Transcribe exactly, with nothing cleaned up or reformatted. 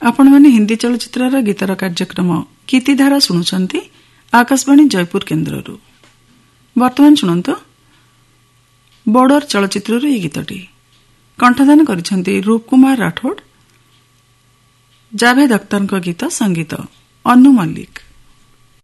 आपण माने हिंदी चलचित्रर गीतर कार्यक्रम गीतिधारा शुणुंट आकाशवाणी जयपुर केन्द्ररू। वर्तमान शुणु बॉर्डर चलचित्रर यह गीतटी कंठदान करिसेंती रूप कुमार राठौड़, जावेद अख्तर गीत संगीत अनु मल्लिक।